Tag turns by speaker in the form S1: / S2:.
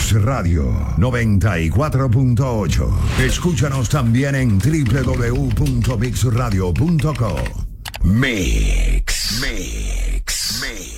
S1: Mix Radio 94.8. Escúchanos también en www.mixradio.co. Mix.